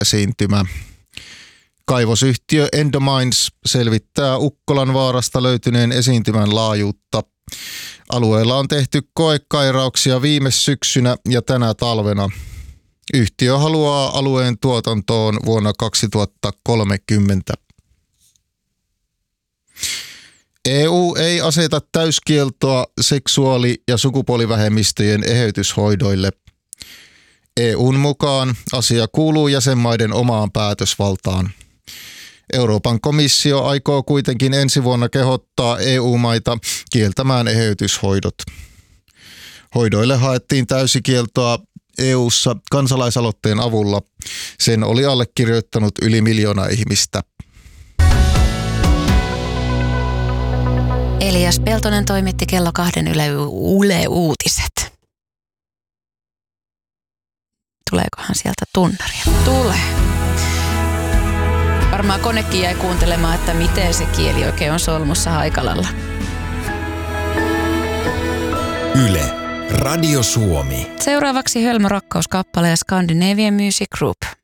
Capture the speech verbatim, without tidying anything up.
esiintymä. Kaivosyhtiö Endomines selvittää Ukkolan vaarasta löytyneen esiintymän laajuutta. Alueella on tehty koekairauksia viime syksynä ja tänä talvena. Yhtiö haluaa alueen tuotantoon vuonna kaksituhattakolmekymmentä. E U ei aseta täyskieltoa seksuaali- ja sukupuolivähemmistöjen eheytyshoidoille. E U:n mukaan asia kuuluu jäsenmaiden omaan päätösvaltaan. Euroopan komissio aikoo kuitenkin ensi vuonna kehottaa E U-maita kieltämään eheytyshoidot. Hoidoille haettiin täysikieltoa E U:ssa kansalaisaloitteen avulla. Sen oli allekirjoittanut yli miljoona ihmistä. Elias Peltonen toimitti kello kahden Yle, Yle Uutiset. Tuleekohan sieltä tunnaria? Tulee. Varmaan konekin jäi kuuntelemaan, että miten se kieli oikein on solmussa Haikalalla. Yle, Radio Suomi. Seuraavaksi Hölmö Rakkauskappale ja Scandinavian Music Group.